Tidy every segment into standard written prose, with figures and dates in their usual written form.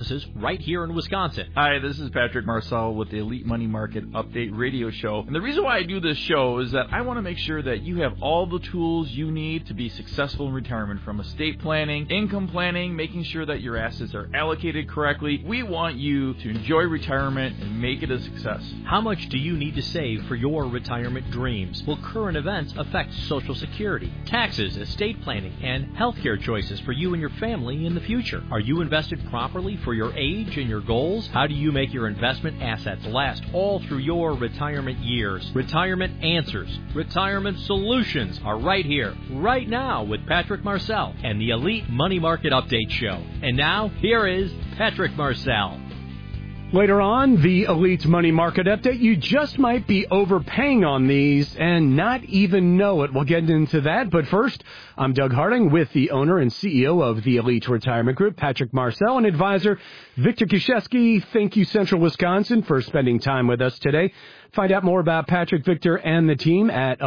offices right here in Wisconsin. Hi, this is Patrick Marcel with the Elite Money Market Update radio show. And the reason why I do this show is that I want to make sure that you have all the tools you need to be successful in retirement, from estate planning, income planning, making sure that your assets are allocated correctly. We want you to enjoy retirement and make it a success. How much do you need to save for your retirement dreams? Will current events affect Social Security, taxes, estate planning, and healthcare choices for you and your family in the future? Are you invested properly for your age and your goals? How do you make your investment assets last all through your retirement years? Retirement Answers, Retirement Solutions are right here, right now with Patrick Marcel and the Elite Money Market Update Show. And now, here is Patrick Marcel. Later on, the Elite Money Market Update. You just might be overpaying on these and not even know it. We'll get into that. But first, I'm Doug Harding with the owner and CEO of the Elite Retirement Group, Patrick Marcel, and advisor Victor Kishesky. Thank you, Central Wisconsin, for spending time with us today. Find out more about Patrick, Victor, and the team at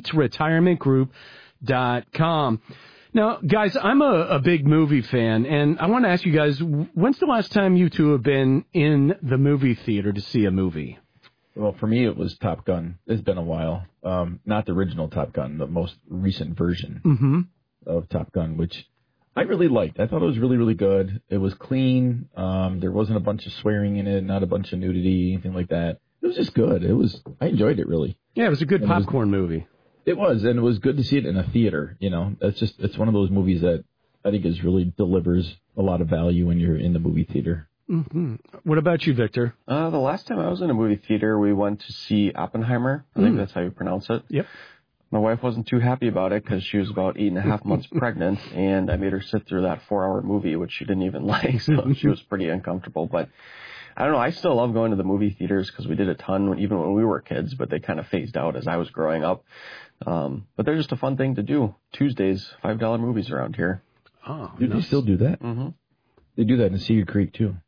EliteRetirementGroup.com. Now, guys, I'm a big movie fan, and I want to ask you guys, when's the last time you two have been in the movie theater to see a movie? Well, for me, it was Top Gun. It's been a while. Not the original Top Gun, the most recent version of Top Gun, which I really liked. I thought it was really, really good. It was clean. There wasn't a bunch of swearing in it, not a bunch of nudity, anything like that. It was just good. I enjoyed it, really. Yeah, it was a good popcorn movie. It was, and it was good to see it in a theater. You know, it's one of those movies that I think really delivers a lot of value when you're in the movie theater. Mm-hmm. What about you, Victor? The last time I was in a movie theater, we went to see Oppenheimer. I think that's how you pronounce it. Yep. My wife wasn't too happy about it because she was about 8.5 months pregnant, and I made her sit through that 4-hour movie, which she didn't even like, so she was pretty uncomfortable. But I don't know. I still love going to the movie theaters because we did a ton even when we were kids, but they kind of phased out as I was growing up. But they're just a fun thing to do. Tuesdays, $5 movies around here. Oh, do they still do that? Mm-hmm. They do that in Cedar Creek, too.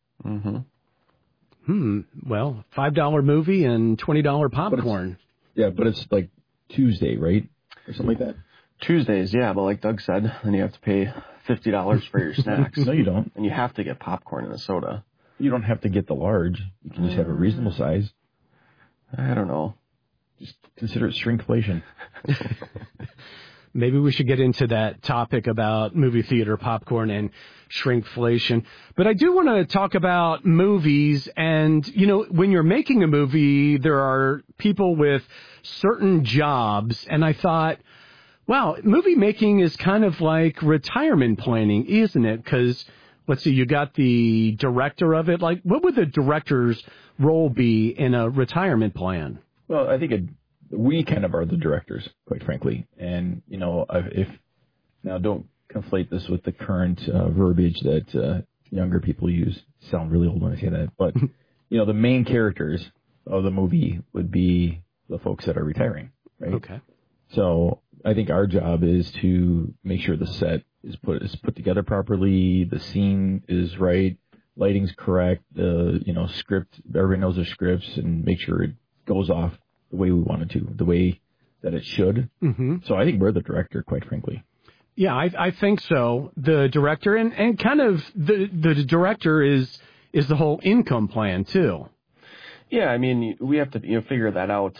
Mm-hmm. Well, $5 movie and $20 popcorn. But it's like Tuesday, right? Or something like that? Tuesdays, yeah. But like Doug said, then you have to pay $50 for your snacks. No, you don't. And you have to get popcorn and a soda. You don't have to get the large. You can just have a reasonable size. I don't know. Just consider it shrinkflation. Maybe we should get into that topic about movie theater popcorn and shrinkflation. But I do want to talk about movies. And, you know, when you're making a movie, there are people with certain jobs. And I thought, wow, movie making is kind of like retirement planning, isn't it? Because, let's see, you got the director of it. Like, what would the director's role be in a retirement plan? Well, I think we kind of are the directors, quite frankly. And, you know, now don't conflate this with the current verbiage that younger people use. Sound really old when I say that. But, you know, the main characters of the movie would be the folks that are retiring, right? Okay. So I think our job is to make sure the set is put together properly, the scene is right, lighting's correct, script, everybody knows their scripts, and make sure it goes off the way we want it to, the way that it should. Mm-hmm. So I think we're the director, quite frankly. Yeah, I think so. The director and kind of the director is the whole income plan too. Yeah, I mean, we have to figure that out.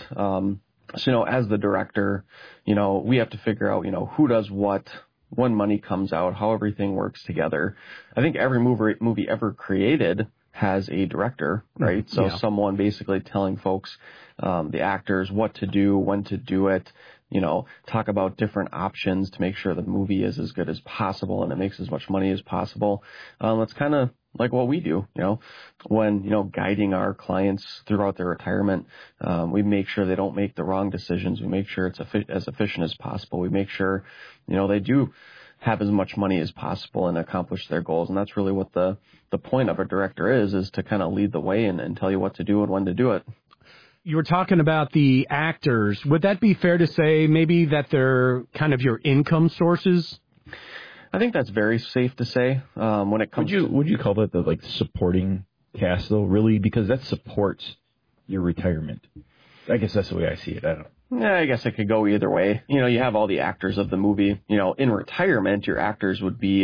So, as the director, we have to figure out, who does what, when money comes out, how everything works together. I think every movie ever created has a director, right? So someone basically telling folks, the actors, what to do, when to do it, talk about different options to make sure the movie is as good as possible and it makes as much money as possible. That's kind of like what we do, when, guiding our clients throughout their retirement. We make sure they don't make the wrong decisions. We make sure it's as efficient as possible. We make sure, they do have as much money as possible and accomplish their goals. And that's really what the point of a director is to kind of lead the way and tell you what to do and when to do it. You were talking about the actors. Would that be fair to say maybe that they're kind of your income sources? I think that's very safe to say. When it comes, would you call that the supporting cast though? Really, because that supports your retirement. I guess that's the way I see it. I don't know. Yeah, I guess it could go either way. You have all the actors of the movie. In retirement, your actors would be,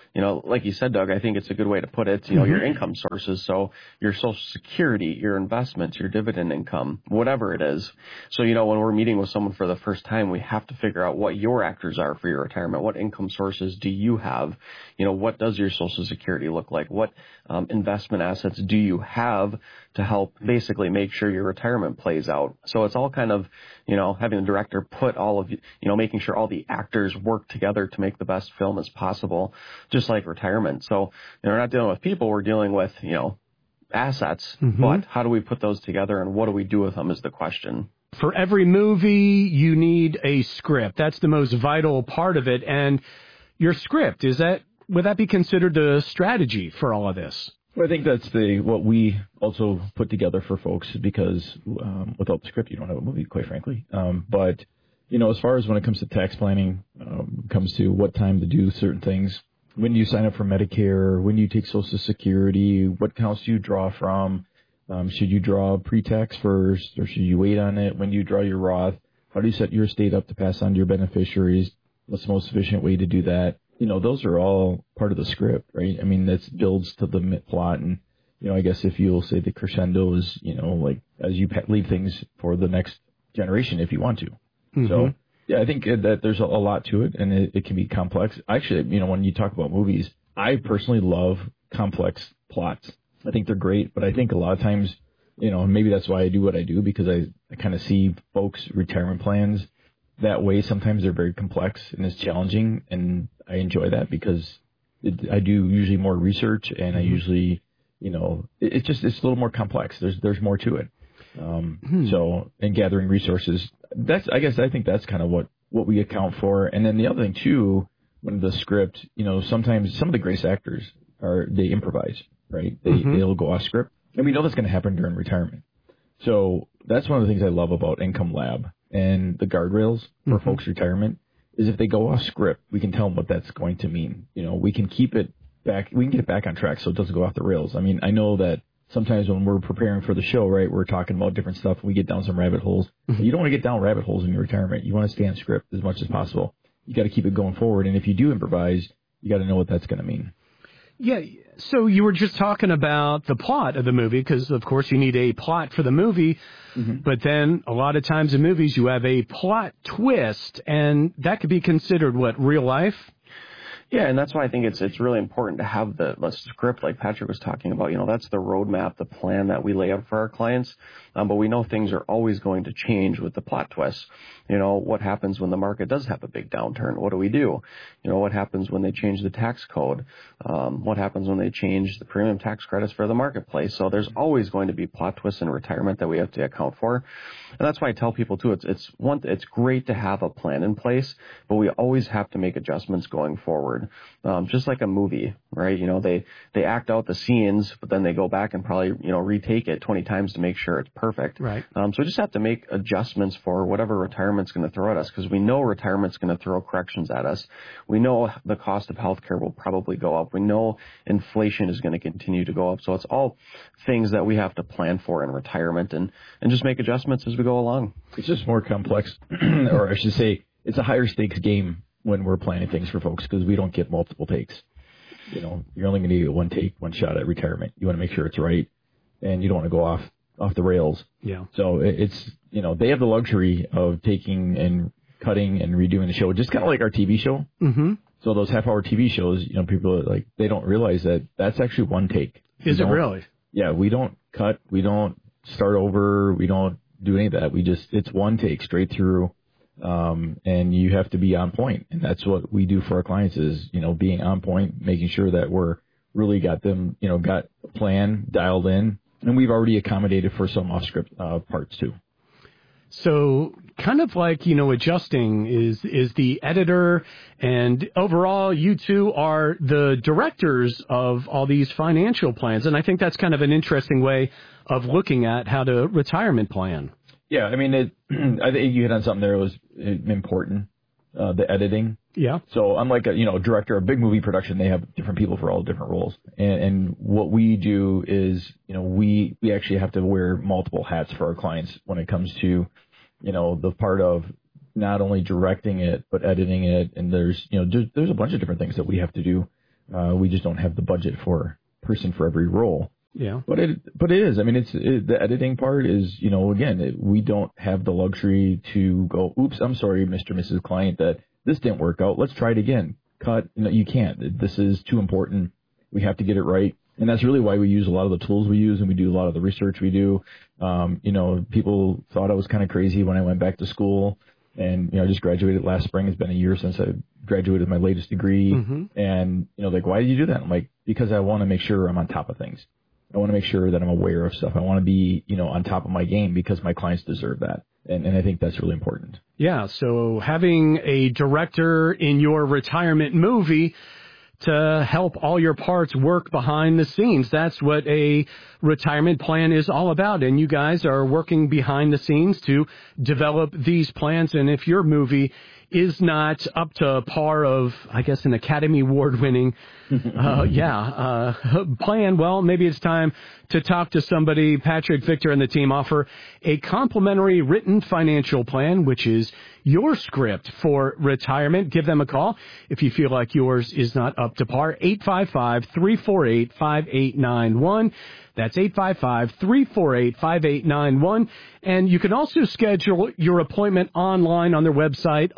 like you said, Doug, I think it's a good way to put it, your income sources. So your Social Security, your investments, your dividend income, whatever it is. So, when we're meeting with someone for the first time, we have to figure out what your actors are for your retirement. What income sources do you have? What does your Social Security look like? What investment assets do you have to help basically make sure your retirement plays out? So it's all kind of, having the director put all of, making sure all the actors work together to make the best film as possible, just like retirement. So we're not dealing with people, we're dealing with, assets, but how do we put those together and what do we do with them is the question. For every movie, you need a script. That's the most vital part of it. And your script, would that be considered the strategy for all of this? Well, I think that's what we also put together for folks, because without the script, you don't have a movie, quite frankly. But, as far as when it comes to tax planning, comes to what time to do certain things, when do you sign up for Medicare, when do you take Social Security, what accounts do you draw from, should you draw pre-tax first, or should you wait on it, when do you draw your Roth, how do you set your estate up to pass on to your beneficiaries, what's the most efficient way to do that? Those are all part of the script, right? I mean, that builds to the plot. And, I guess if you'll say the crescendo is, like as you leave things for the next generation, if you want to. Mm-hmm. So, yeah, I think that there's a lot to it, and it can be complex. Actually, when you talk about movies, I personally love complex plots. I think they're great, but I think a lot of times, maybe that's why I do what I do, because I kind of see folks' retirement plans that way. Sometimes they're very complex and it's challenging, and I enjoy that because I do usually more research, and I usually, it's a little more complex. There's more to it. So, and gathering resources, I think that's kind of what we account for. And then the other thing too, when the script, sometimes some of the greatest actors they improvise, right? They'll go off script, and we know that's going to happen during retirement. So that's one of the things I love about Income Lab and the guardrails for folks' retirement is if they go off script, we can tell them what that's going to mean. We can keep it back. We can get it back on track so it doesn't go off the rails. I mean, I know that sometimes when we're preparing for the show, right, we're talking about different stuff and we get down some rabbit holes. You don't want to get down rabbit holes in your retirement. You want to stay on script as much as possible. You got to keep it going forward. And if you do improvise, you got to know what that's going to mean. Yeah. So you were just talking about the plot of the movie, because of course you need a plot for the movie, but then a lot of times in movies you have a plot twist, and that could be considered real life? Yeah, and that's why I think it's really important to have the script like Patrick was talking about. That's the roadmap, the plan that we lay out for our clients. But we know things are always going to change with the plot twists. What happens when the market does have a big downturn? What do we do? What happens when they change the tax code? What happens when they change the premium tax credits for the marketplace? So there's always going to be plot twists in retirement that we have to account for. And that's why I tell people too, it's great to have a plan in place, but we always have to make adjustments going forward. Just like a movie, right? They act out the scenes, but then they go back and probably, retake it 20 times to make sure it's perfect. Right. So we just have to make adjustments for whatever retirement's going to throw at us, because we know retirement's going to throw corrections at us. We know the cost of healthcare will probably go up. We know inflation is going to continue to go up. So it's all things that we have to plan for in retirement and just make adjustments as we go along. It's just more complex, or I should say, it's a higher stakes game when we're planning things for folks, because we don't get multiple takes. You're only going to get one take, one shot at retirement. You want to make sure it's right, and you don't want to go off the rails. Yeah. So it's, they have the luxury of taking and cutting and redoing the show, just kind of like our TV show. Mm-hmm. So those half-hour TV shows, people are they don't realize that that's actually one take. Is it really? Yeah, we don't cut, we don't start over, we don't do any of that. It's one take straight through. And you have to be on point. And that's what we do for our clients is, being on point, making sure that we're really got them, got a plan dialed in. And we've already accommodated for some off script parts too. So kind of like, adjusting is the editor, and overall you two are the directors of all these financial plans. And I think that's kind of an interesting way of looking at how to retirement plan. Yeah, I mean, I think you hit on something there that was important, the editing. Yeah. So unlike a director of a big movie production, they have different people for all different roles. And what we do is, we actually have to wear multiple hats for our clients when it comes to, the part of not only directing it, but editing it. And there's a bunch of different things that we have to do We just don't have the budget for a person for every role. Yeah. But it is. I mean, the editing part is, again, we don't have the luxury to go, oops, I'm sorry, Mr. Mrs. Client, that this didn't work out. Let's try it again. Cut. You can't. This is too important. We have to get it right. And that's really why we use a lot of the tools we use and we do a lot of the research we do. People thought I was kind of crazy when I went back to school. And, I just graduated last spring. It's been a year since I graduated my latest degree. Mm-hmm. And, why did you do that? I'm like, because I want to make sure I'm on top of things. I want to make sure that I'm aware of stuff. I want to be, on top of my game because my clients deserve that. And I think that's really important. Yeah. So having a director in your retirement movie to help all your parts work behind the scenes. That's what a retirement plan is all about. And you guys are working behind the scenes to develop these plans. And if your movie is not up to par of, I guess, an Academy Award-winning plan, well, maybe it's time to talk to somebody. Patrick, Victor, and the team offer a complimentary written financial plan, which is your script for retirement. Give them a call if you feel like yours is not up to par. 855-348-5891. That's 855-348-5891. And you can also schedule your appointment online on their website,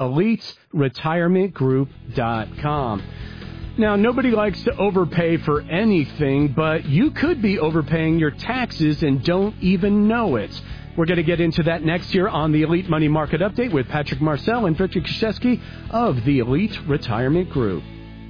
eliteretirementgroup.com. Now, nobody likes to overpay for anything, but you could be overpaying your taxes and don't even know it. We're going to get into that next year on the Elite Money Market Update with Patrick Marcel and Victor Krzyzewski of the Elite Retirement Group.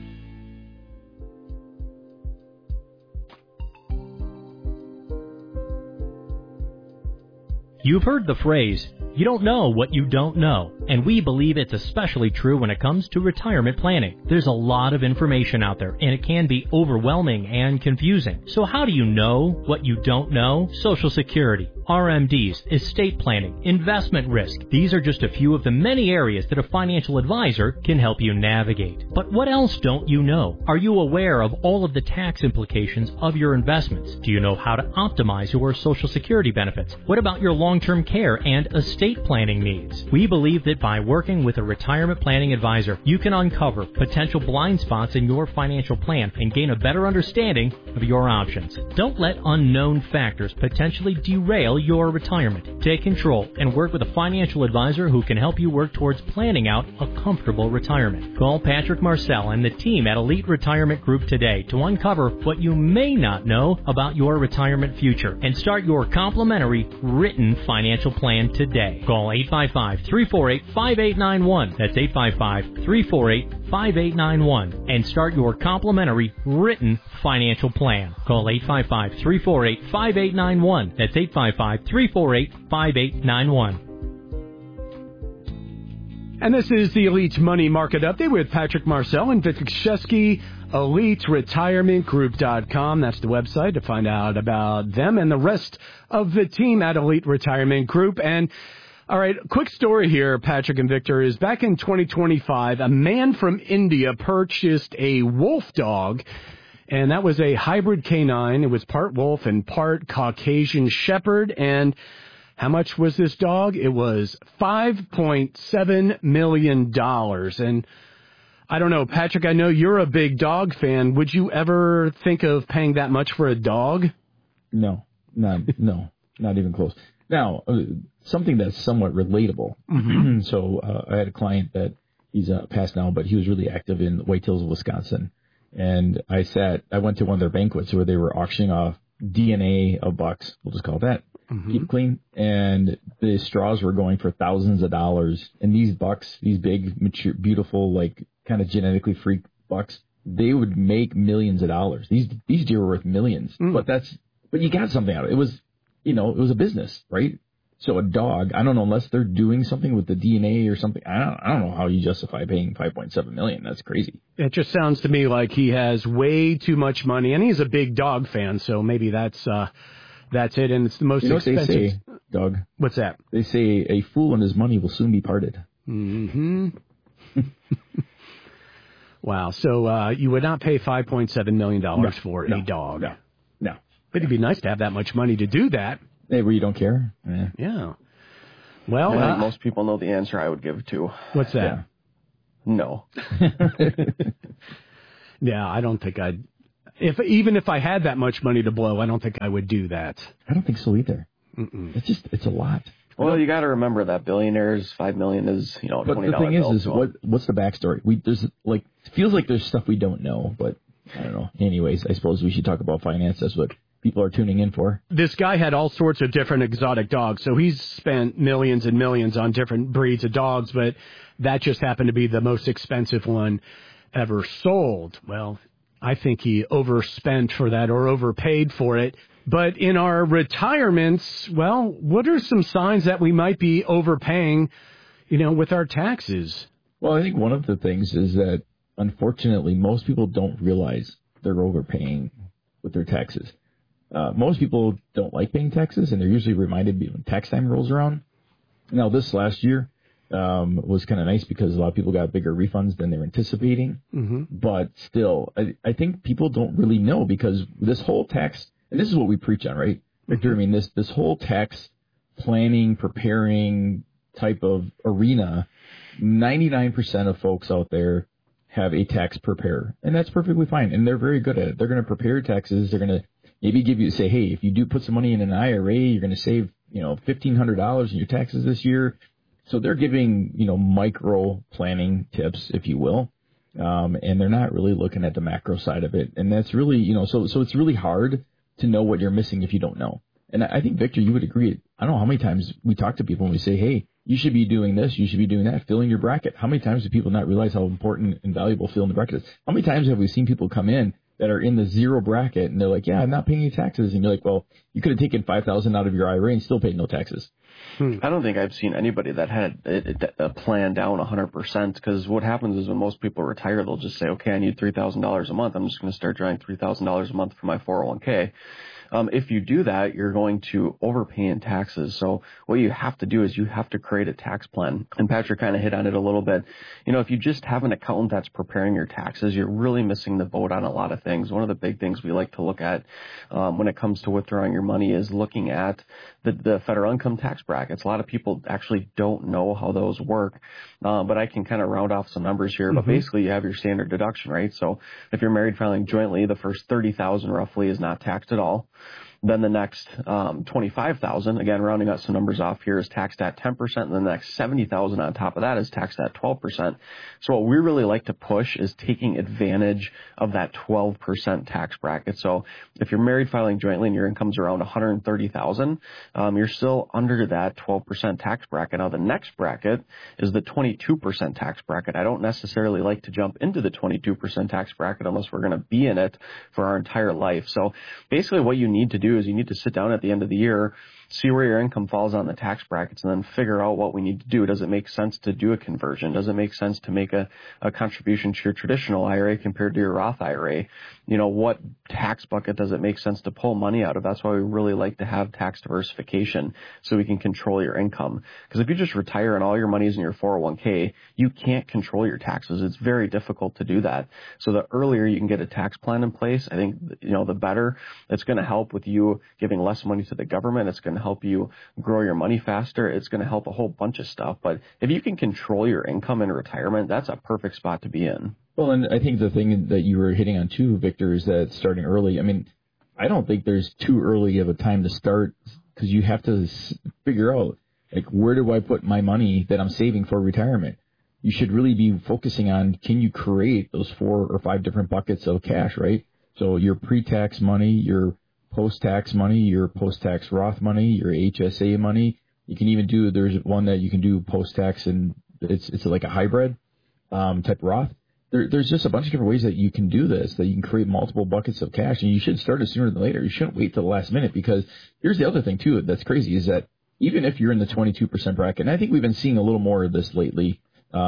You've heard the phrase, you don't know what you don't know, and we believe it's especially true when it comes to retirement planning. There's a lot of information out there, and it can be overwhelming and confusing. So how do you know what you don't know? Social Security, RMDs, estate planning, investment risk. These are just a few of the many areas that a financial advisor can help you navigate. But what else don't you know? Are you aware of all of the tax implications of your investments? Do you know how to optimize your Social Security benefits? What about your long-term care and estate planning needs? We believe that by working with a retirement planning advisor, you can uncover potential blind spots in your financial plan and gain a better understanding of your options. Don't let unknown factors potentially derail your retirement. Take control and work with a financial advisor who can help you work towards planning out a comfortable retirement. Call Patrick Marcel and the team at Elite Retirement Group today to uncover what you may not know about your retirement future and start your complimentary written financial plan today. Call 855-348-5891. That's 855-348-5891 and start your complimentary written financial plan. Call 855-348-5891. That's 855-348-5891. And this is the Elite Money Market Update with Patrick Marcel and Victor Krzyzewski, EliteRetirementGroup.com. That's the website to find out about them and the rest of the team at Elite Retirement Group. And all right, quick story here, Patrick and Victor, is back in 2025, a man from India purchased a wolf dog, and that was a hybrid canine. It was part wolf and part Caucasian Shepherd. And how much was this dog? It was $5.7 million. And I don't know, Patrick, I know you're a big dog fan. Would you ever think of paying that much for a dog? No, not even close. Now, something that's somewhat relatable. Mm-hmm. So I had a client that he's passed now, but he was really active in Whitetails of Wisconsin. And I went to one of their banquets where they were auctioning off DNA of bucks. We'll just call it that. Mm-hmm. Keep it clean. And the straws were going for thousands of dollars. And these bucks, these big, mature, beautiful, like kind of genetically freak bucks, they would make millions of dollars. These deer were worth millions. Mm. But you got something out of it. It was, it was a business, right? So a dog, I don't know, unless they're doing something with the DNA or something, I don't know how you justify paying $5.7 million. That's crazy. It just sounds to me like he has way too much money, and he's a big dog fan, so maybe that's it, and it's the most expensive. What they say, Doug? What's that? They say a fool and his money will soon be parted. Mm-hmm. Wow, so you would not pay $5.7 million for a dog? No. But it'd be nice to have that much money to do that. Hey, where you don't care? Yeah. Well, I think most people know the answer I would give to. What's that? Yeah. No. Yeah, I don't think even if I had that much money to blow, I don't think I would do that. I don't think so either. It's a lot. Well, you got to remember that billionaires, $5 million is, $20 But the thing is what's the backstory? It feels like there's stuff we don't know, but I don't know. Anyways, I suppose we should talk about finance. That's what people are tuning in for. This guy had all sorts of different exotic dogs, so he's spent millions and millions on different breeds of dogs, but that just happened to be the most expensive one ever sold. Well, I think he overspent for that or overpaid for it. But in our retirements, well, what are some signs that we might be overpaying, with our taxes? Well, I think one of the things is that, unfortunately, most people don't realize they're overpaying with their taxes. Most people don't like paying taxes, and they're usually reminded when tax time rolls around. Now, this last year was kind of nice because a lot of people got bigger refunds than they were anticipating. Mm-hmm. But still, I think people don't really know because this whole tax, and this is what we preach on, right, Victor? Mm-hmm. I mean, this whole tax planning, preparing type of arena, 99% of folks out there have a tax preparer, and that's perfectly fine, and they're very good at it. They're going to prepare taxes. They're going to maybe say, hey, if you do put some money in an IRA, you're going to save, $1,500 in your taxes this year. So they're giving, micro planning tips, if you will, and they're not really looking at the macro side of it. And that's really, so it's really hard to know what you're missing if you don't know. And I think, Victor, you would agree. I don't know how many times we talk to people and we say, hey, you should be doing this, you should be doing that, filling your bracket. How many times do people not realize how important and valuable filling the bracket is? How many times have we seen people come in that are in the zero bracket and they're like, yeah, I'm not paying any taxes. And you're like, well, you could have taken $5,000 out of your IRA and still paid no taxes. I don't think I've seen anybody that had a plan down 100%, because what happens is when most people retire, they'll just say, okay, I need $3,000 a month. I'm just going to start drawing $3,000 a month for my 401k. If you do that, you're going to overpay in taxes. So what you have to do is you have to create a tax plan. And Patrick kind of hit on it a little bit. If you just have an accountant that's preparing your taxes, you're really missing the boat on a lot of things. One of the big things we like to look at when it comes to withdrawing your money is looking at the federal income tax brackets. A lot of people actually don't know how those work, but I can kind of round off some numbers here. Mm-hmm. But basically, you have your standard deduction, right? So if you're married filing jointly, the first $30,000 roughly is not taxed at all. Then the next $25,000, again, rounding out some numbers off here, is taxed at 10%, and the next $70,000 on top of that is taxed at 12%. So what we really like to push is taking advantage of that 12% tax bracket. So if you're married filing jointly and your income's around $130,000, you're still under that 12% tax bracket. Now the next bracket is the 22% tax bracket. I don't necessarily like to jump into the 22% tax bracket unless we're going to be in it for our entire life. So basically what you need to do is you need to sit down at the end of the year, see where your income falls on the tax brackets, and then figure out what we need to do. Does it make sense to do a conversion? Does it make sense to make a contribution to your traditional IRA compared to your Roth IRA? What tax bucket does it make sense to pull money out of? That's why we really like to have tax diversification so we can control your income. Because if you just retire and all your money is in your 401k, you can't control your taxes. It's very difficult to do that. So the earlier you can get a tax plan in place, I think, the better. It's going to help with you giving less money to the government. It's going to help you grow your money faster. It's going to help a whole bunch of stuff. But if you can control your income in retirement, that's a perfect spot to be in. Well, and I think the thing that you were hitting on too, Victor, is that starting early. I mean, I don't think there's too early of a time to start, because you have to figure out, where do I put my money that I'm saving for retirement? You should really be focusing on, can you create those 4 or 5 different buckets of cash, right? So your pre-tax money, your post-tax money, your post-tax Roth money, your HSA money. You can even there's one that you can do post-tax, and it's like a hybrid type Roth. There's just a bunch of different ways that you can do this, that you can create multiple buckets of cash, and you should start it sooner than later. You shouldn't wait till the last minute, because here's the other thing too that's crazy, is that even if you're in the 22% bracket, and I think we've been seeing a little more of this lately,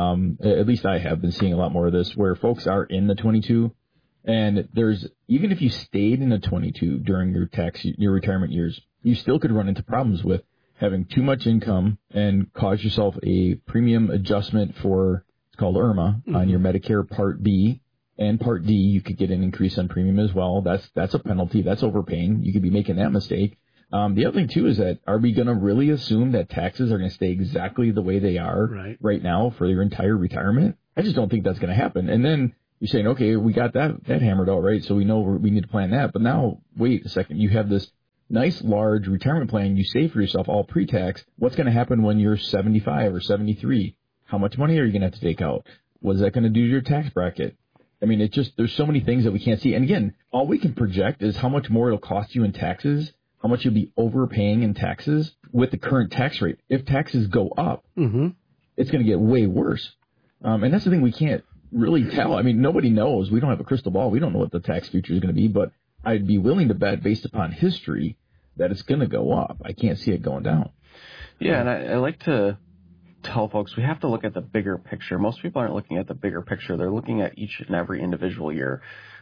at least I have been seeing a lot more of this, where folks are in the 22, and even if you stayed in the 22 during your retirement years, you still could run into problems with having too much income and cause yourself a premium adjustment for, it's called IRMA, on your Medicare Part B and Part D. You could get an increase on premium as well. That's a penalty. That's overpaying. You could be making that mistake. The other thing too is that, are we going to really assume that taxes are going to stay exactly the way they are right now for your entire retirement? I just don't think that's going to happen. And then, you're saying, okay, we got that hammered out, right? So we know we need to plan that. But now, wait a second, you have this nice large retirement plan you save for yourself all pre-tax. What's going to happen when you're 75 or 73? How much money are you going to have to take out? What is that going to do to your tax bracket? I mean, there's so many things that we can't see. And again, all we can project is how much more it'll cost you in taxes, how much you'll be overpaying in taxes with the current tax rate. If taxes go up, it's going to get way worse. And that's the thing we can't really tell. I mean, nobody knows. We don't have a crystal ball. We don't know what the tax future is going to be, but I'd be willing to bet based upon history that it's going to go up. I can't see it going down. Yeah, and I like to tell folks we have to look at the bigger picture. Most people aren't looking at the bigger picture. They're looking at each and every individual year.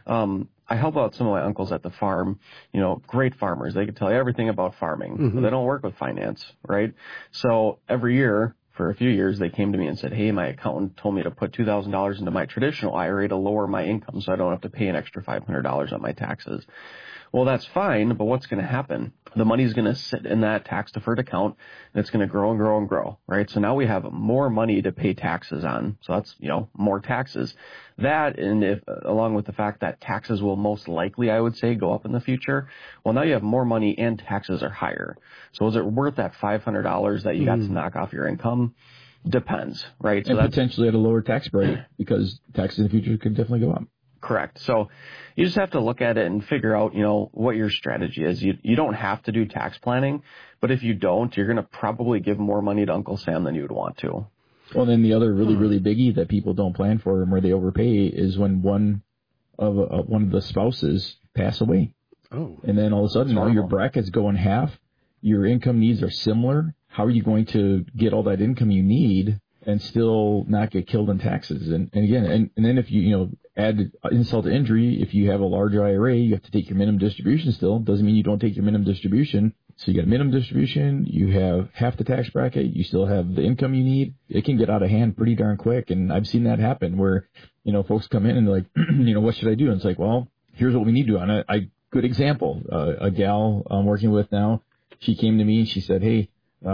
I help out some of my uncles at the farm, great farmers. They can tell you everything about farming, but they don't work with finance, right? So every year, for a few years, they came to me and said, hey, my accountant told me to put $2,000 into my traditional IRA to lower my income so I don't have to pay an extra $500 on my taxes. Well, that's fine, but what's going to happen? The money's going to sit in that tax-deferred account, and it's going to grow and grow and grow, right? So now we have more money to pay taxes on. So that's, more taxes. That, and if along with the fact that taxes will most likely, I would say, go up in the future, well, now you have more money and taxes are higher. So is it worth that $500 that you got to knock off your income? Depends, right? So and potentially at a lower tax rate because taxes in the future could definitely go up. Correct. So you just have to look at it and figure out, what your strategy is. You don't have to do tax planning, but if you don't, you're going to probably give more money to Uncle Sam than you would want to. Well, then the other really biggie that people don't plan for and where they overpay is when one of the spouses pass away. Oh. And then all of a sudden now your brackets go in half. Your income needs are similar. How are you going to get all that income you need and still not get killed in taxes? And then if you add insult to injury, if you have a large IRA, you have to take your minimum distribution still. Doesn't mean you don't take your minimum distribution. So you got a minimum distribution, you have half the tax bracket, you still have the income you need. It can get out of hand pretty darn quick. And I've seen that happen where, folks come in and they're like, what should I do? And it's like, well, here's what we need to do. And good example, a gal I'm working with now, she came to me and she said, hey,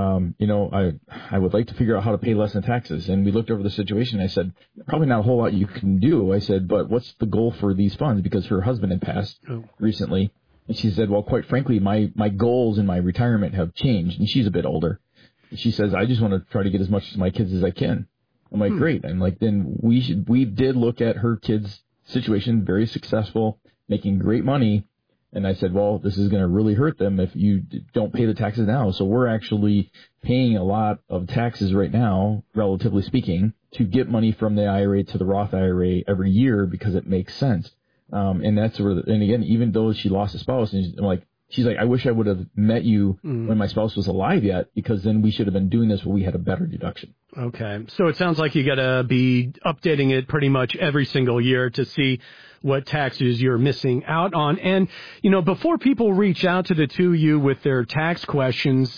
I would like to figure out how to pay less in taxes. And we looked over the situation. And I said, probably not a whole lot you can do. I said, but what's the goal for these funds? Because her husband had passed recently. And she said, well, quite frankly, my goals in my retirement have changed. And she's a bit older. And she says, I just want to try to get as much to my kids as I can. I'm like, great. I'm like, then we did look at her kids' situation, very successful, making great money. And I said, well, this is going to really hurt them if you don't pay the taxes now. So we're actually paying a lot of taxes right now, relatively speaking, to get money from the IRA to the Roth IRA every year because it makes sense. And that's sort of, and again, even though she lost a spouse, and she's like, I wish I would have met you when my spouse was alive yet, because then we should have been doing this when we had a better deduction. Okay. So it sounds like you got to be updating it pretty much every single year to see what taxes you're missing out on. And, before people reach out to the two of you with their tax questions,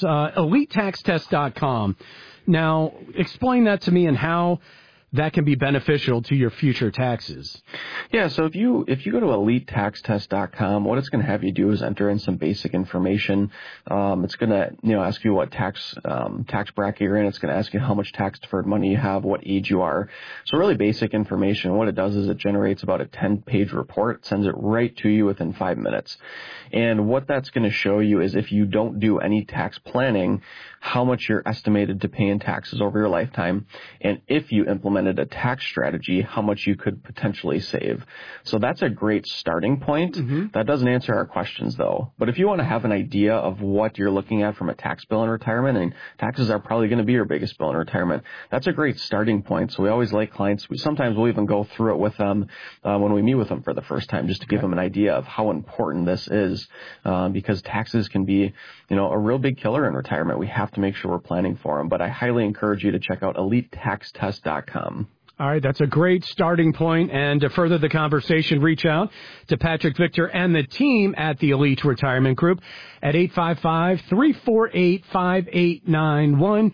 EliteTaxTest.com. Now, explain that to me and how that can be beneficial to your future taxes. Yeah, so if you go to EliteTaxTest.com, what it's going to have you do is enter in some basic information. It's going to ask you what tax bracket you're in. It's going to ask you how much tax deferred money you have, what age you are. So really basic information. What it does is it generates about a 10-page report. It sends it right to you within 5 minutes. And what that's going to show you is if you don't do any tax planning, how much you're estimated to pay in taxes over your lifetime, and if you implemented a tax strategy, how much you could potentially save. So that's a great starting point. That doesn't answer our questions, though. But if you want to have an idea of what you're looking at from a tax bill in retirement, and taxes are probably going to be your biggest bill in retirement, that's a great starting point. So we always like clients, sometimes we'll even go through it with them when we meet with them for the first time, just to give them an idea of how important this is, because taxes can be, a real big killer in retirement. We have to make sure we're planning for them. But I highly encourage you to check out EliteTaxTest.com. All right, that's a great starting point. And to further the conversation, reach out to Patrick Victor and the team at the Elite Retirement Group at 855-348-5891,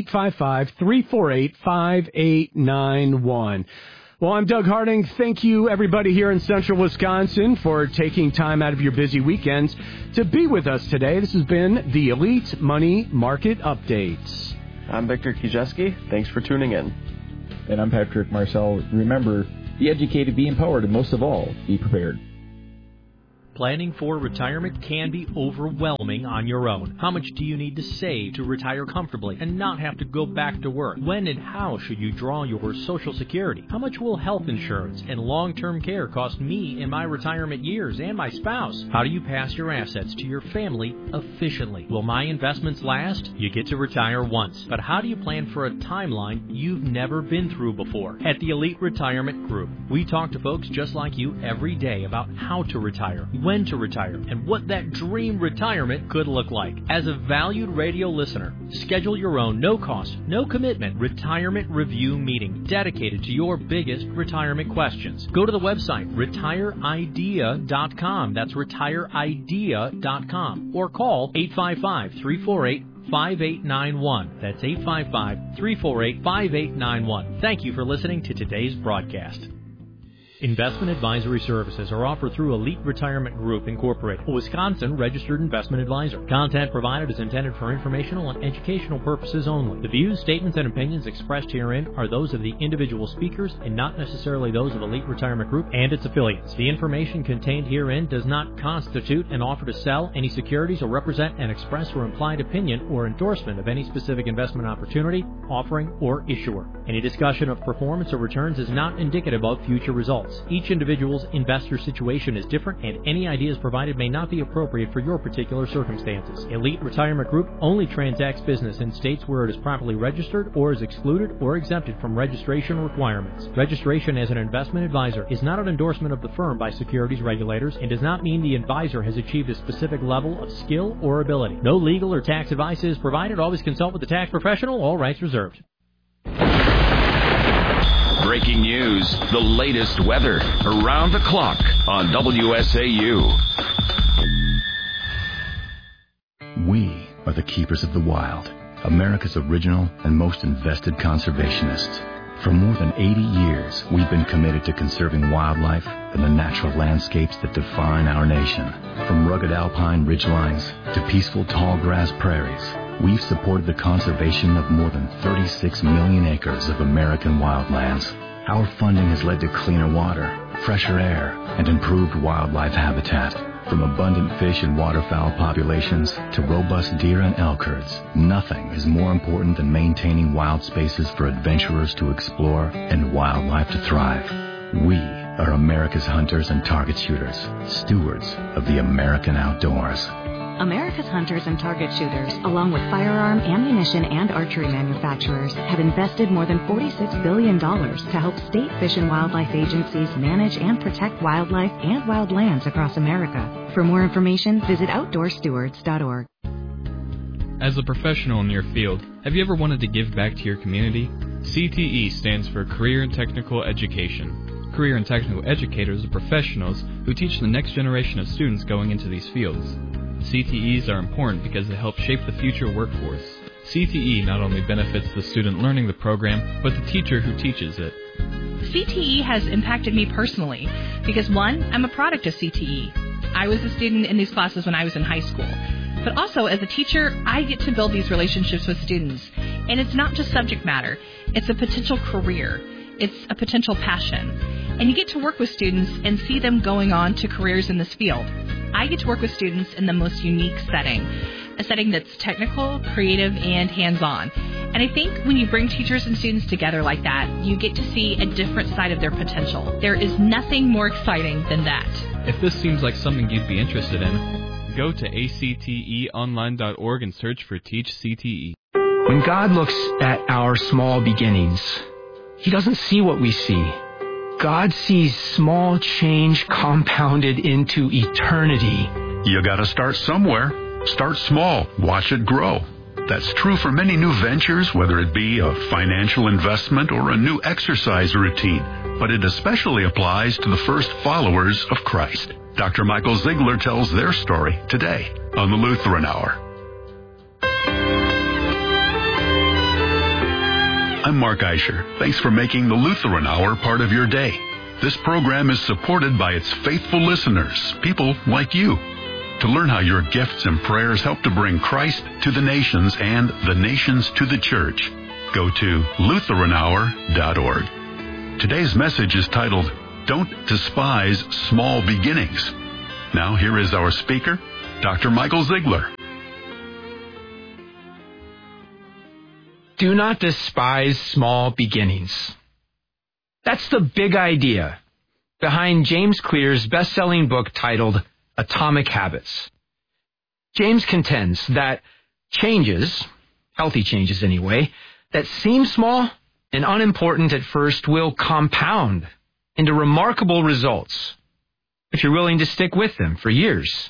855-348-5891. Well, I'm Doug Harding. Thank you, everybody here in Central Wisconsin, for taking time out of your busy weekends to be with us today. This has been the Elite Money Market Updates. I'm Victor Kijewski. Thanks for tuning in. And I'm Patrick Marcel. Remember, Be educated, be empowered, and most of all, be prepared. Planning for retirement can be overwhelming on your own. How much do you need to save to retire comfortably and not have to go back to work? When and how should you draw your Social Security? How much will health insurance and long-term care cost me in my retirement years and my spouse? How do you pass your assets to your family efficiently? Will my investments last? You get to retire once, but how do you plan for a timeline you've never been through before? At the Elite Retirement Group, we talk to folks just like you every day about how to retire, when to retire, and what that dream retirement could look like. As a valued radio listener, schedule your own no-cost, no-commitment retirement review meeting dedicated to your biggest retirement questions. Go to the website, retireidea.com. That's retireidea.com. Or call 855-348-5891. That's 855-348-5891. Thank you for listening to today's broadcast. Investment advisory services are offered through Elite Retirement Group, Incorporated, a Wisconsin registered investment advisor. Content provided is intended for informational and educational purposes only. The views, statements, and opinions expressed herein are those of the individual speakers and not necessarily those of Elite Retirement Group and its affiliates. The information contained herein does not constitute an offer to sell any securities or represent an express or implied opinion or endorsement of any specific investment opportunity, offering, or issuer. Any discussion of performance or returns is not indicative of future results. Each individual's investor situation is different, and any ideas provided may not be appropriate for your particular circumstances. Elite Retirement Group only transacts business in states where it is properly registered or is excluded or exempted from registration requirements. Registration as an investment advisor is not an endorsement of the firm by securities regulators and does not mean the advisor has achieved a specific level of skill or ability. No legal or tax advice is provided. Always consult with the tax professional. All rights reserved. Breaking news, the latest weather, around the clock on WSAU. We are the keepers of the wild, America's original and most invested conservationists. For more than 80 years, we've been committed to conserving wildlife and the natural landscapes that define our nation. From rugged alpine ridgelines to peaceful tall grass prairies, we've supported the conservation of more than 36 million acres of American wildlands. Our funding has led to cleaner water, fresher air, and improved wildlife habitat. From abundant fish and waterfowl populations to robust deer and elk herds, nothing is more important than maintaining wild spaces for adventurers to explore and wildlife to thrive. We are America's hunters and target shooters, stewards of the American outdoors. America's hunters and target shooters, along with firearm, ammunition, and archery manufacturers, have invested more than $46 billion to help state fish and wildlife agencies manage and protect wildlife and wildlands across America. For more information, visit OutdoorStewards.org. As a professional in your field, have you ever wanted to give back to your community? CTE stands for Career and Technical Education. Career and Technical Educators are professionals who teach the next generation of students going into these fields. CTEs are important because they help shape the future workforce. CTE not only benefits the student learning the program, but the teacher who teaches it. CTE has impacted me personally because, one, I'm a product of CTE. I was a student in these classes when I was in high school. But also, as a teacher, I get to build these relationships with students. And it's not just subject matter. It's a potential career. It's a potential passion. And you get to work with students and see them going on to careers in this field. I get to work with students in the most unique setting, a setting that's technical, creative, and hands-on. And I think when you bring teachers and students together like that, you get to see a different side of their potential. There is nothing more exciting than that. If this seems like something you'd be interested in, go to acteonline.org and search for Teach CTE. When God looks at our small beginnings, He doesn't see what we see. God sees small change compounded into eternity. You gotta start somewhere. Start small. Watch it grow. That's true for many new ventures, whether it be a financial investment or a new exercise routine. But it especially applies to the first followers of Christ. Dr. Michael Ziegler tells their story today on the Lutheran Hour. I'm Mark Eicher. Thanks for making the Lutheran Hour part of your day. This program is supported by its faithful listeners, people like you. To learn how your gifts and prayers help to bring Christ to the nations and the nations to the church, go to LutheranHour.org. Today's message is titled, Don't Despise Small Beginnings. Now here is our speaker, Dr. Michael Ziegler. Do not despise small beginnings. That's the big idea behind James Clear's best-selling book titled Atomic Habits. James contends that changes, healthy changes anyway, that seem small and unimportant at first will compound into remarkable results if you're willing to stick with them for years.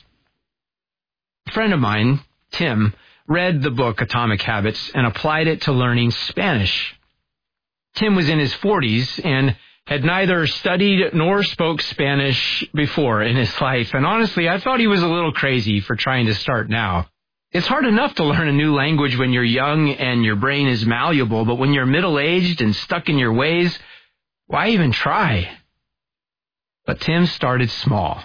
A friend of mine, Tim, read the book Atomic Habits and applied it to learning Spanish. Tim was in his 40s and had neither studied nor spoke Spanish before in his life, and honestly, I thought he was a little crazy for trying to start now. It's hard enough to learn a new language when you're young and your brain is malleable, but when you're middle-aged and stuck in your ways, why even try? But Tim started small.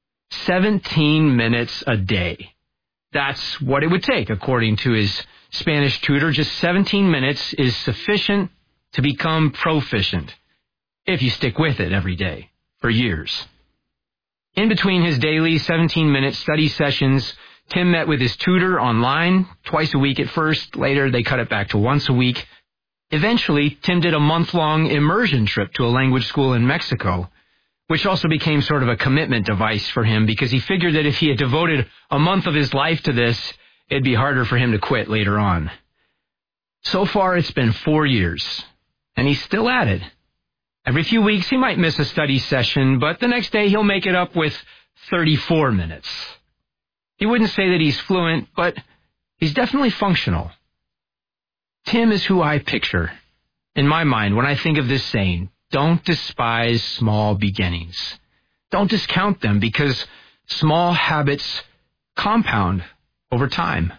17 minutes a day. That's what it would take, according to his Spanish tutor. Just 17 minutes is sufficient to become proficient, if you stick with it every day, for years. In between his daily 17-minute study sessions, Tim met with his tutor online, twice a week at first. Later, they cut it back to once a week. Eventually, Tim did a month-long immersion trip to a language school in Mexico, which also became sort of a commitment device for him because he figured that if he had devoted a month of his life to this, it'd be harder for him to quit later on. So far, it's been 4 years, and he's still at it. Every few weeks, he might miss a study session, but the next day he'll make it up with 34 minutes. He wouldn't say that he's fluent, but he's definitely functional. Tim is who I picture in my mind when I think of this saying, don't despise small beginnings. Don't discount them because small habits compound over time.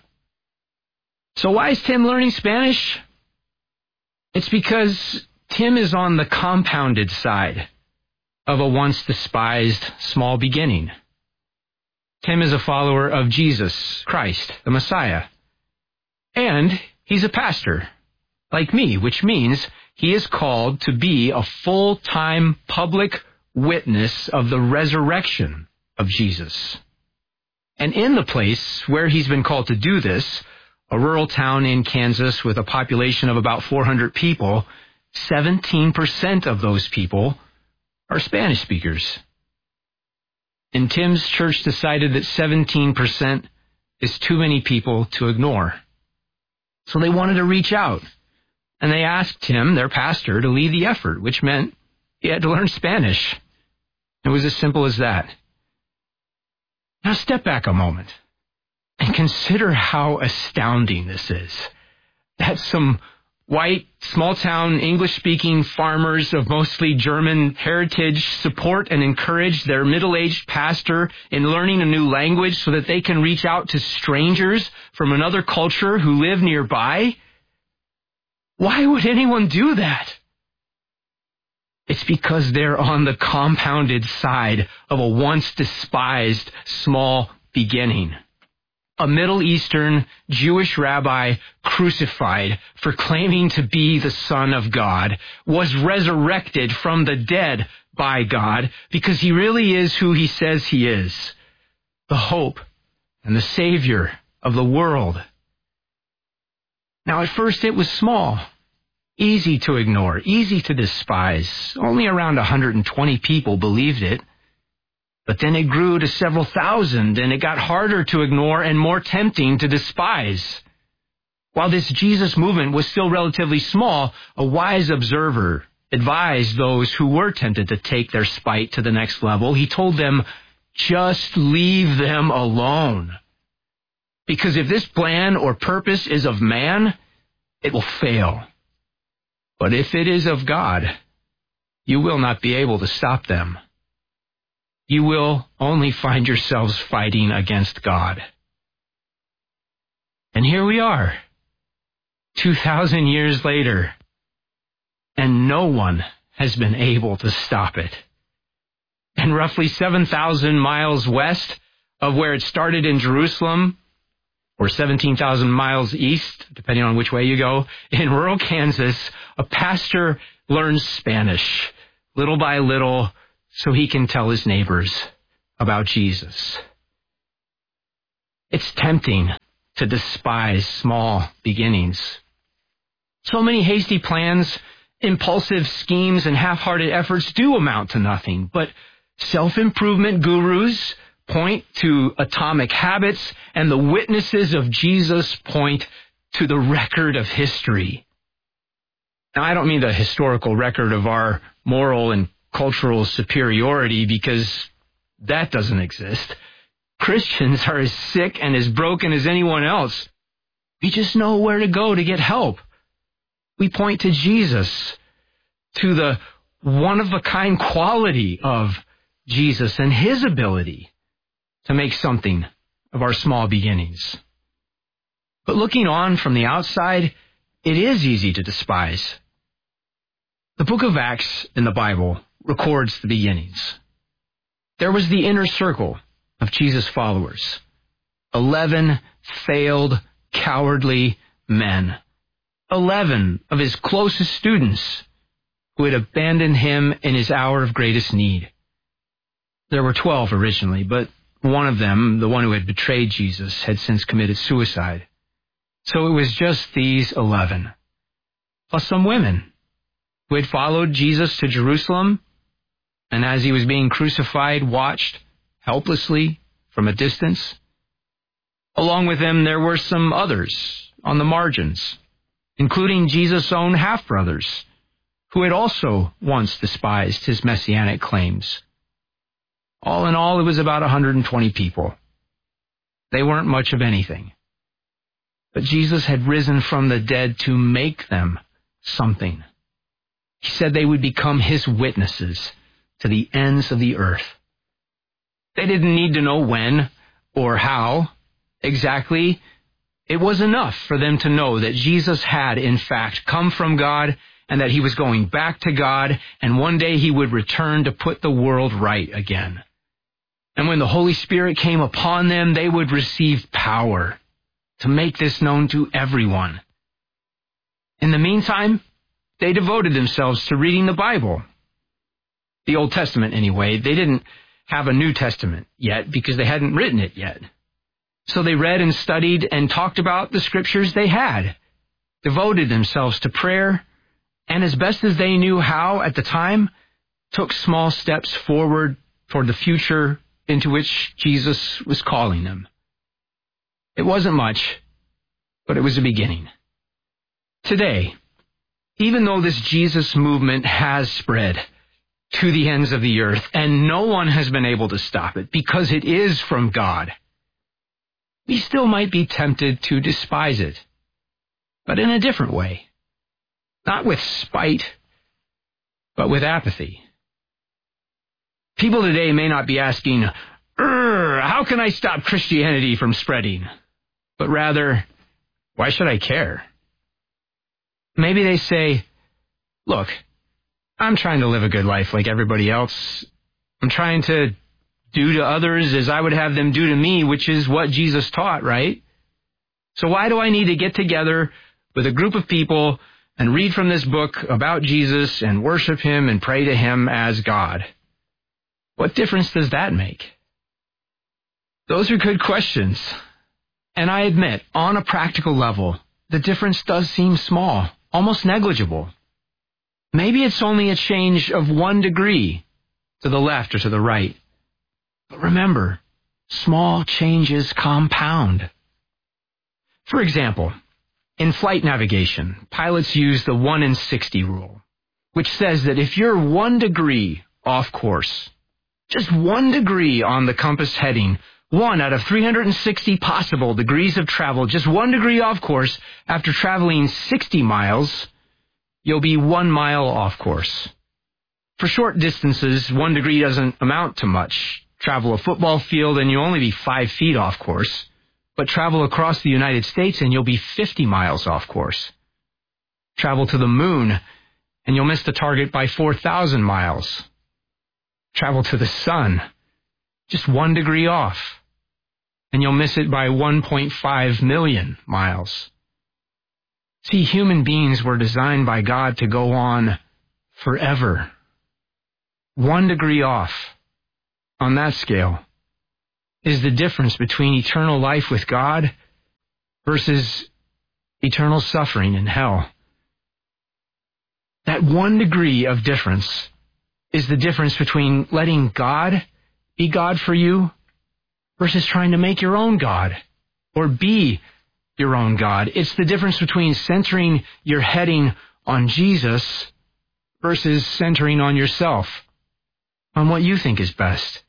So why is Tim learning Spanish? It's because Tim is on the compounded side of a once despised small beginning. Tim is a follower of Jesus Christ, the Messiah. And he's a pastor, like me, which means he is called to be a full-time public witness of the resurrection of Jesus. And in the place where he's been called to do this, a rural town in Kansas with a population of about 400 people, 17% of those people are Spanish speakers. And Tim's church decided that 17% is too many people to ignore. So they wanted to reach out. And they asked Tim, their pastor, to lead the effort, which meant he had to learn Spanish. It was as simple as that. Now step back a moment and consider how astounding this is. That some white, small-town, English-speaking farmers of mostly German heritage support and encourage their middle-aged pastor in learning a new language so that they can reach out to strangers from another culture who live nearby. Why would anyone do that? It's because they're on the compounded side of a once despised small beginning. A Middle Eastern Jewish rabbi crucified for claiming to be the Son of God was resurrected from the dead by God because he really is who he says he is, the hope and the Savior of the world. Now, at first it was small, easy to ignore, easy to despise. Only around 120 people believed it. But then it grew to several thousand, and it got harder to ignore and more tempting to despise. While this Jesus movement was still relatively small, a wise observer advised those who were tempted to take their spite to the next level. He told them, just leave them alone. Because if this plan or purpose is of man, it will fail. But if it is of God, you will not be able to stop them. You will only find yourselves fighting against God. And here we are, 2,000 years later, and no one has been able to stop it. And roughly 7,000 miles west of where it started in Jerusalem, or 17,000 miles east, depending on which way you go, in rural Kansas, a pastor learns Spanish little by little so he can tell his neighbors about Jesus. It's tempting to despise small beginnings. So many hasty plans, impulsive schemes, and half-hearted efforts do amount to nothing, but self-improvement gurus point to atomic habits, and the witnesses of Jesus point to the record of history. Now, I don't mean the historical record of our moral and cultural superiority, because that doesn't exist. Christians are as sick and as broken as anyone else. We just know where to go to get help. We point to Jesus, to the one-of-a-kind quality of Jesus and his ability to make something of our small beginnings. But looking on from the outside, it is easy to despise. The book of Acts in the Bible records the beginnings. There was the inner circle of Jesus' followers, 11 failed, cowardly men, 11 of his closest students who had abandoned him in his hour of greatest need. There were 12 originally, but one of them, the one who had betrayed Jesus, had since committed suicide. So it was just these 11, plus some women who had followed Jesus to Jerusalem, and as he was being crucified, watched helplessly from a distance. Along with them, there were some others on the margins, including Jesus' own half-brothers, who had also once despised his messianic claims. All in all, it was about 120 people. They weren't much of anything. But Jesus had risen from the dead to make them something. He said they would become his witnesses to the ends of the earth. They didn't need to know when or how exactly. It was enough for them to know that Jesus had, in fact, come from God and that he was going back to God, and one day he would return to put the world right again. And when the Holy Spirit came upon them, they would receive power to make this known to everyone. In the meantime, they devoted themselves to reading the Bible. The Old Testament, anyway. They didn't have a New Testament yet because they hadn't written it yet. So they read and studied and talked about the scriptures they had, devoted themselves to prayer, and as best as they knew how at the time, took small steps forward toward the future into which Jesus was calling them. It wasn't much, but it was a beginning. Today, even though this Jesus movement has spread to the ends of the earth, and no one has been able to stop it because it is from God, we still might be tempted to despise it, but in a different way. Not with spite, but with apathy. People today may not be asking, how can I stop Christianity from spreading? But rather, why should I care? Maybe they say, look, I'm trying to live a good life like everybody else. I'm trying to do to others as I would have them do to me, which is what Jesus taught, right? So why do I need to get together with a group of people and read from this book about Jesus and worship him and pray to him as God? What difference does that make? Those are good questions. And I admit, on a practical level, the difference does seem small, almost negligible. Maybe it's only a change of 1 degree to the left or to the right. But remember, small changes compound. For example, in flight navigation, pilots use the 1 in 60 rule, which says that if you're 1 degree off course, just 1 degree on the compass heading, 1 out of 360 possible degrees of travel, just 1 degree off course, after traveling 60 miles, you'll be 1 mile off course. For short distances, 1 degree doesn't amount to much. Travel a football field and you'll only be 5 feet off course. But travel across the United States and you'll be 50 miles off course. Travel to the moon and you'll miss the target by 4,000 miles. Travel to the sun, just 1 degree off, and you'll miss it by 1.5 million miles. See, human beings were designed by God to go on forever. 1 degree off on that scale is the difference between eternal life with God versus eternal suffering in hell. That 1 degree of difference is the difference between letting God be God for you versus trying to make your own God or be your own God. It's the difference between centering your heading on Jesus versus centering on yourself, on what you think is best.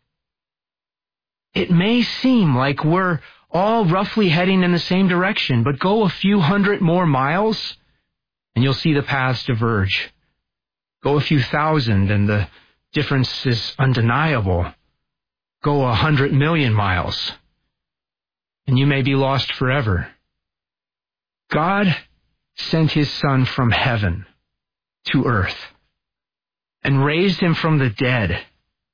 It may seem like we're all roughly heading in the same direction, but go a few hundred more miles and you'll see the paths diverge. Go a few thousand and the difference is undeniable. Go 100 million miles and you may be lost forever. God sent his Son from heaven to earth and raised him from the dead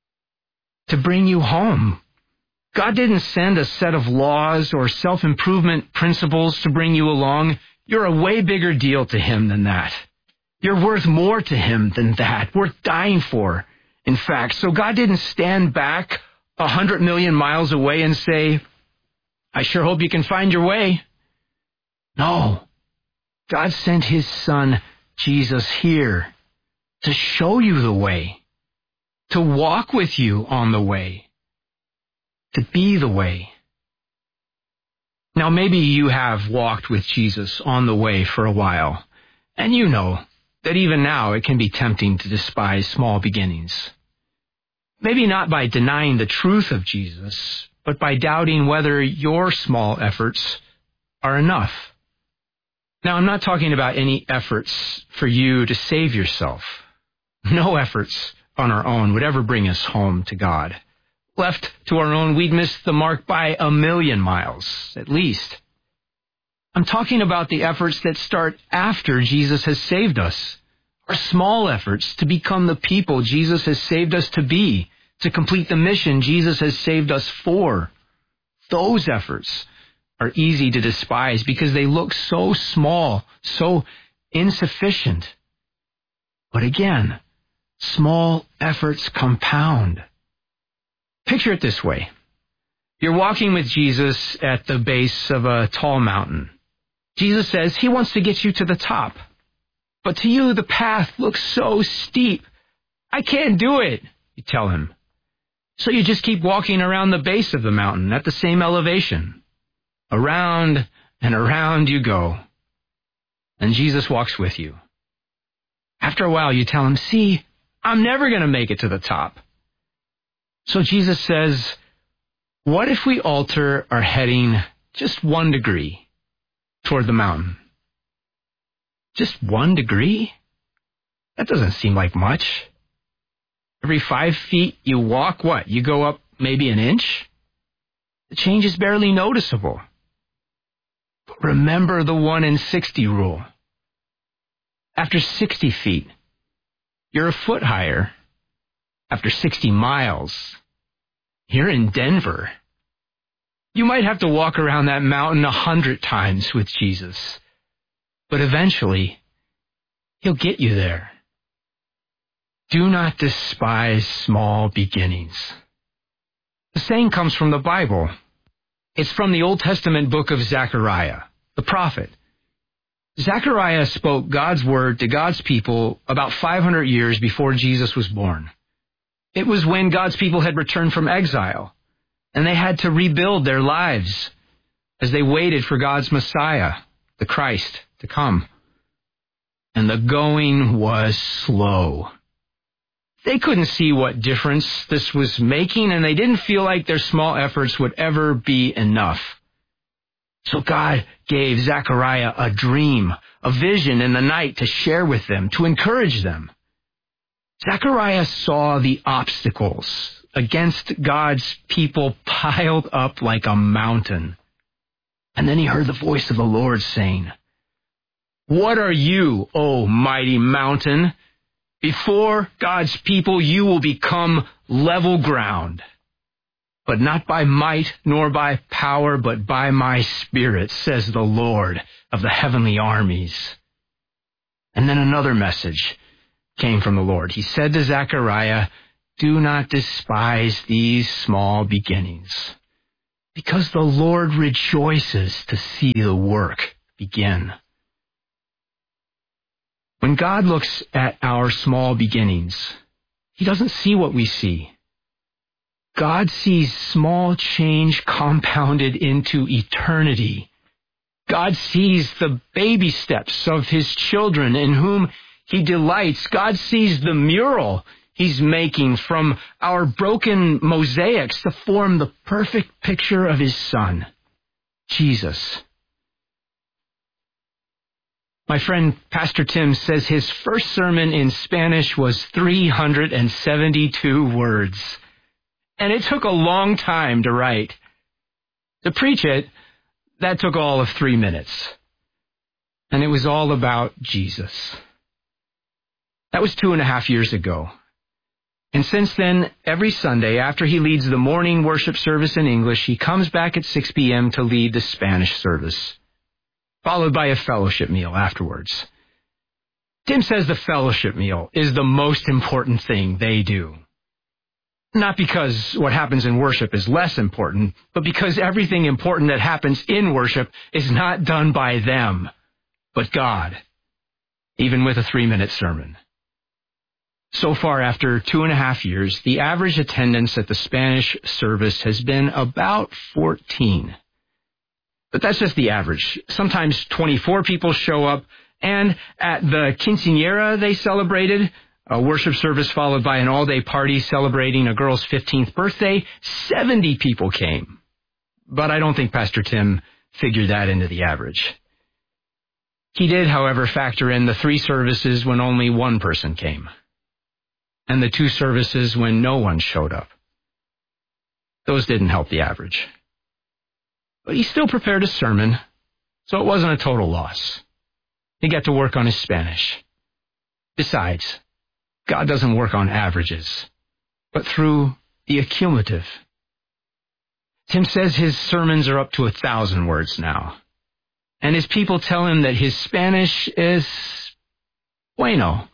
to bring you home. God didn't send a set of laws or self-improvement principles to bring you along. You're a way bigger deal to him than that. You're worth more to him than that, worth dying for, in fact. So God didn't stand back 100 million miles away and say, I sure hope you can find your way. No, God sent his Son, Jesus, here to show you the way, to walk with you on the way, to be the way. Now, maybe you have walked with Jesus on the way for a while, and you know that even now it can be tempting to despise small beginnings. Maybe not by denying the truth of Jesus, but by doubting whether your small efforts are enough. Now, I'm not talking about any efforts for you to save yourself. No efforts on our own would ever bring us home to God. Left to our own, we'd miss the mark by 1,000,000 miles, at least. I'm talking about the efforts that start after Jesus has saved us. Our small efforts to become the people Jesus has saved us to be, to complete the mission Jesus has saved us for. Those efforts are easy to despise because they look so small, so insufficient. But again, small efforts compound. Picture it this way. You're walking with Jesus at the base of a tall mountain. Jesus says he wants to get you to the top. But to you, the path looks so steep. I can't do it, you tell him. So you just keep walking around the base of the mountain at the same elevation. Around and around you go. And Jesus walks with you. After a while, you tell him, see, I'm never going to make it to the top. So Jesus says, what if we alter our heading just 1 degree toward the mountain? Just 1 degree? That doesn't seem like much. Every 5 feet you walk, what? You go up maybe an inch? The change is barely noticeable. But remember the 1 in 60 rule. After 60 feet, you're a foot higher. After 60 miles, you're in Denver. You might have to walk around that mountain 100 times with Jesus. But eventually, he'll get you there. Do not despise small beginnings. The saying comes from the Bible. It's from the Old Testament book of Zechariah, the prophet. Zechariah spoke God's word to God's people about 500 years before Jesus was born. It was when God's people had returned from exile, and they had to rebuild their lives as they waited for God's Messiah, the Christ, to come. And the going was slow. They couldn't see what difference this was making, and they didn't feel like their small efforts would ever be enough. So God gave Zechariah a dream, a vision in the night to share with them, to encourage them. Zechariah saw the obstacles against God's people piled up like a mountain. And then he heard the voice of the Lord saying, "What are you, O mighty mountain? Before God's people you will become level ground. But not by might nor by power, but by my Spirit, says the Lord of the heavenly armies." And then another message. came from the Lord. He said to Zechariah, "Do not despise these small beginnings, because the Lord rejoices to see the work begin." When God looks at our small beginnings, He doesn't see what we see. God sees small change compounded into eternity. God sees the baby steps of His children in whom He delights. God sees the mural He's making from our broken mosaics to form the perfect picture of His Son, Jesus. My friend Pastor Tim says his first sermon in Spanish was 372 words. And it took a long time to write. To preach it, that took all of 3 minutes. And it was all about Jesus. That was 2.5 years ago. And since then, every Sunday after he leads the morning worship service in English, he comes back at 6 p.m. to lead the Spanish service, followed by a fellowship meal afterwards. Tim says the fellowship meal is the most important thing they do. Not because what happens in worship is less important, but because everything important that happens in worship is not done by them, but God, even with a 3-minute sermon. So far, after 2.5 years, the average attendance at the Spanish service has been about 14. But that's just the average. Sometimes 24 people show up, and at the quinceañera they celebrated, a worship service followed by an all-day party celebrating a girl's 15th birthday, 70 people came. But I don't think Pastor Tim figured that into the average. He did, however, factor in the 3 services when only 1 person came, and the 2 services when no one showed up. Those didn't help the average. But he still prepared a sermon, so it wasn't a total loss. He got to work on his Spanish. Besides, God doesn't work on averages, but through the accumulative. Tim says his sermons are up to 1,000 words now, and his people tell him that his Spanish is bueno.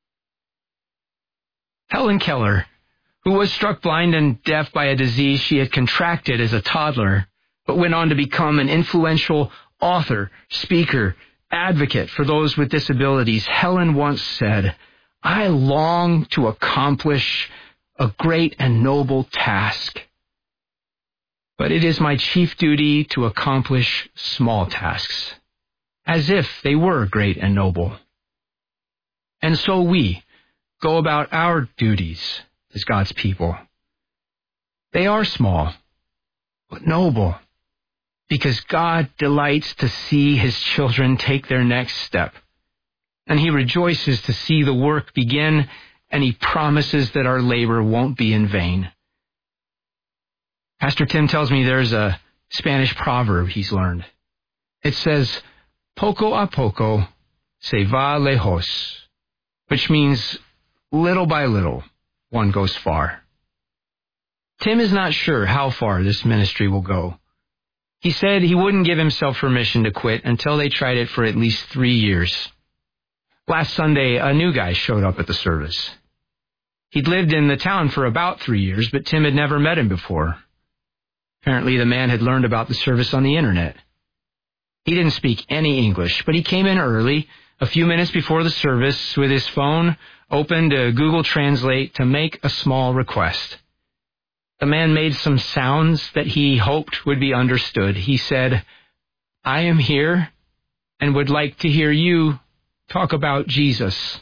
Helen Keller, who was struck blind and deaf by a disease she had contracted as a toddler, but went on to become an influential author, speaker, advocate for those with disabilities. Helen once said, "I long to accomplish a great and noble task, but it is my chief duty to accomplish small tasks, as if they were great and noble." And so we go about our duties as God's people. They are small, but noble, because God delights to see His children take their next step. And He rejoices to see the work begin, and He promises that our labor won't be in vain. Pastor Tim tells me there's a Spanish proverb he's learned. It says, "Poco a poco se va lejos," which means little by little, one goes far. Tim is not sure how far this ministry will go. He said he wouldn't give himself permission to quit until they tried it for at least 3 years. Last Sunday, a new guy showed up at the service. He'd lived in the town for about 3 years, but Tim had never met him before. Apparently, the man had learned about the service on the internet. He didn't speak any English, but he came in early, a few minutes before the service, with his phone open to Google Translate to make a small request. The man made some sounds that he hoped would be understood. He said, "I am here and would like to hear you talk about Jesus."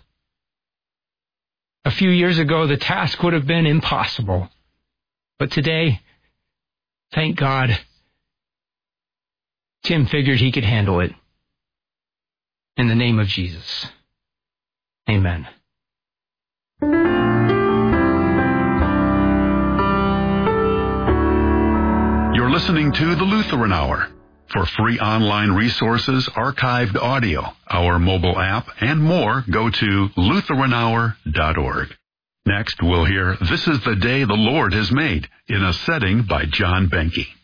A few years ago, the task would have been impossible. But today, thank God, Tim figured he could handle it. In the name of Jesus, amen. You're listening to The Lutheran Hour. For free online resources, archived audio, our mobile app, and more, go to LutheranHour.org. Next, we'll hear This is the Day the Lord Has Made in a setting by John Benke.